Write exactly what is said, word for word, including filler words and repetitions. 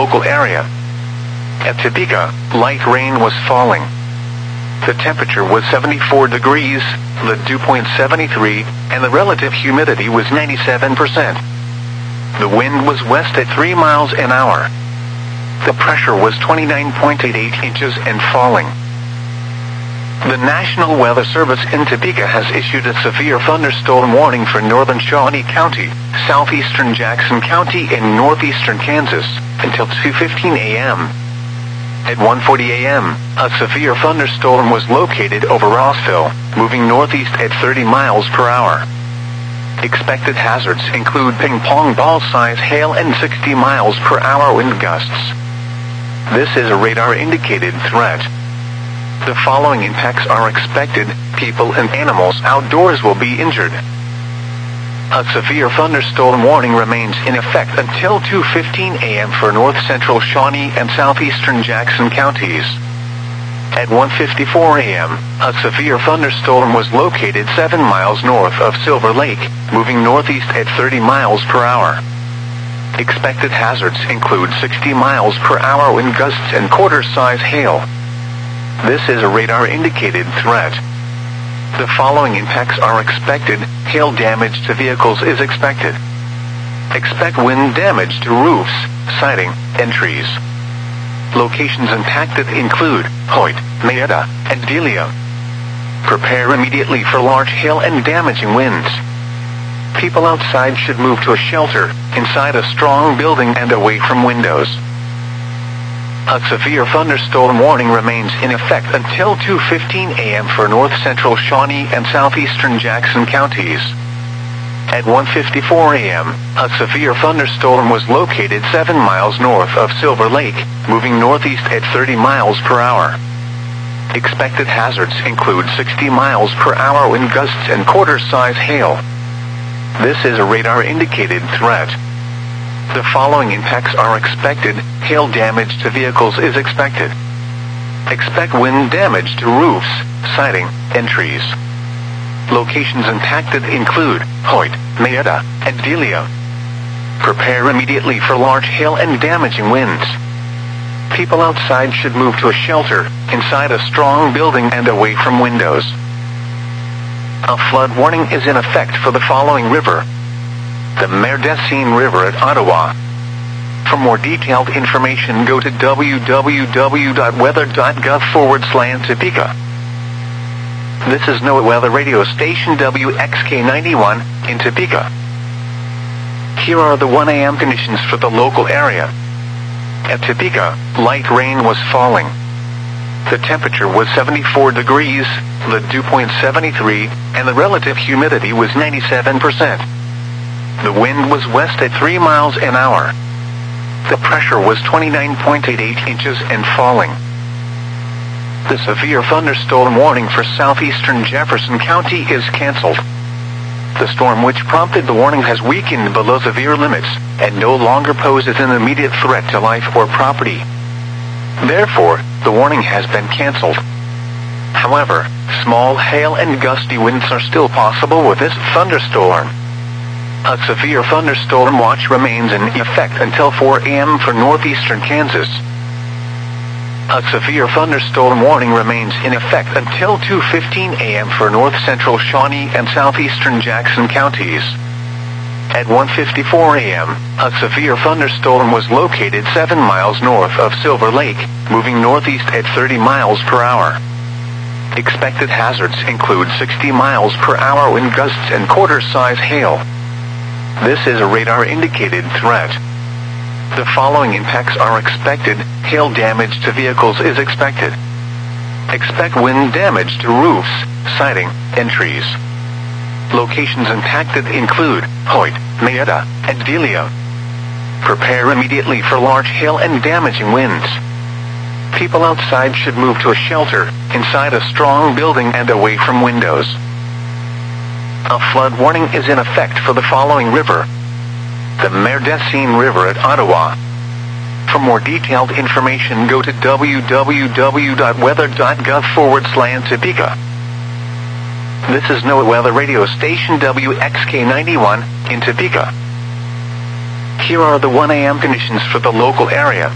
local area. At Topeka, light rain was falling. The temperature was seventy-four degrees, the dew point seventy-three, and the relative humidity was ninety-seven percent. The wind was west at three miles an hour. The pressure was twenty-nine point eight eight inches and falling. The National Weather Service in Topeka has issued a severe thunderstorm warning for northern Shawnee County, southeastern Jackson County, and northeastern Kansas until two fifteen a m At one forty a m, a severe thunderstorm was located over Rossville, moving northeast at thirty miles per hour. Expected hazards include ping-pong ball-size hail and sixty miles per hour wind gusts. This is a radar-indicated threat. The following impacts are expected: people and animals outdoors will be injured. A severe thunderstorm warning remains in effect until two fifteen a m for north-central Shawnee and southeastern Jackson counties. At one fifty-four a m, a severe thunderstorm was located seven miles north of Silver Lake, moving northeast at thirty miles per hour. Expected hazards include sixty miles per hour wind gusts and quarter-size hail. This is a radar-indicated threat. The following impacts are expected: hail damage to vehicles is expected. Expect wind damage to roofs, siding, and trees. Locations impacted include Hoyt, Mayetta, and Delia. Prepare immediately for large hail and damaging winds. People outside should move to a shelter, inside a strong building and away from windows. A severe thunderstorm warning remains in effect until two fifteen a m for north-central Shawnee and southeastern Jackson counties. At one fifty-four a m, a severe thunderstorm was located seven miles north of Silver Lake, moving northeast at thirty miles per hour. Expected hazards include sixty miles per hour wind gusts and quarter-size hail. This is a radar-indicated threat. The following impacts are expected: hail damage to vehicles is expected. Expect wind damage to roofs, siding, and trees. Locations impacted include Hoyt, Mayetta, and Delia. Prepare immediately for large hail and damaging winds. People outside should move to a shelter, inside a strong building and away from windows. A flood warning is in effect for the following river: the Merdecine River at Ottawa. For more detailed information, go to w w w dot weather dot gov forward slash Topeka. This is NOAA Weather Radio Station W X K ninety-one in Topeka. Here are the one a m conditions for the local area. At Topeka, light rain was falling. The temperature was seventy-four degrees, the dew point seventy-three, and the relative humidity was ninety-seven percent. The wind was west at three miles an hour. The pressure was twenty-nine point eight eight inches and falling. The severe thunderstorm warning for southeastern Jefferson County is canceled. The storm which prompted the warning has weakened below severe limits and no longer poses an immediate threat to life or property. Therefore, the warning has been canceled. However, small hail and gusty winds are still possible with this thunderstorm. A severe thunderstorm watch remains in effect until four a m for northeastern Kansas. A severe thunderstorm warning remains in effect until two fifteen a m for north-central Shawnee and southeastern Jackson counties. At one fifty-four a m, a severe thunderstorm was located seven miles north of Silver Lake, moving northeast at thirty miles per hour. Expected hazards include sixty miles per hour wind gusts and quarter-size hail. This is a radar-indicated threat. The following impacts are expected: hail damage to vehicles is expected. Expect wind damage to roofs, siding, and trees. Locations impacted include Hoyt, Mayetta, and Delia. Prepare immediately for large hail and damaging winds. People outside should move to a shelter, inside a strong building and away from windows. A flood warning is in effect for the following river: the Merdecine River at Ottawa. For more detailed information, go to w w w dot weather dot gov forward slash Topeka. This is NOAA Weather Radio Station W X K ninety-one in Topeka. Here are the one a m conditions for the local area.